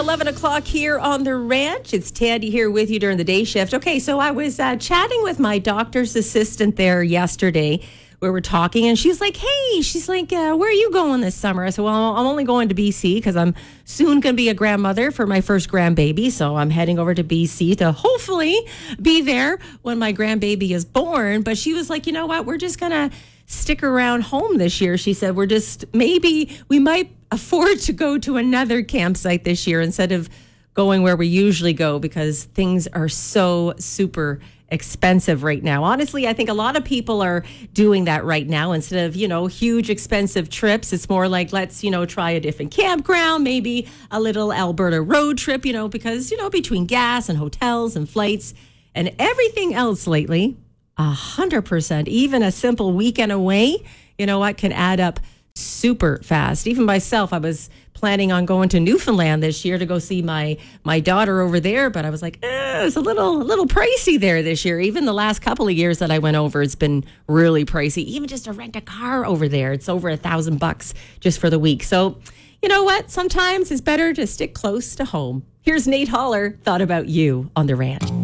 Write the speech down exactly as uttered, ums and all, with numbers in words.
eleven o'clock here on the ranch. It's Tandy here with you during the day shift. Okay, so I was uh, chatting with my doctor's assistant there yesterday. We were talking, and she's like, hey, she's like, uh, where are you going this summer? I said, well, I'm only going to B C because I'm soon going to be a grandmother for my first grandbaby. So I'm heading over to B C to hopefully be there when my grandbaby is born. But she was like, you know what? We're just going to stick around home this year. She said, we're just, maybe we might afford to go to another campsite this year instead of going where we usually go because things are so super expensive right now. Honestly, I think a lot of people are doing that right now. Instead of, you know, huge expensive trips, it's more like, let's, you know, try a different campground, maybe a little Alberta road trip, you know, because, you know, between gas and hotels and flights and everything else lately, a hundred percent, even a simple weekend away, you know what, can add up super fast. Even myself, I was planning on going to Newfoundland this year to go see my my daughter over there, but I was like, eh, it's a little a little pricey there this year. Even the last couple of years that I went over, it's been really pricey. Even just to rent a car over there, it's over a thousand bucks just for the week. So, you know what? Sometimes it's better to stick close to home. Here's Nate Holler, Thought About You on the Ranch.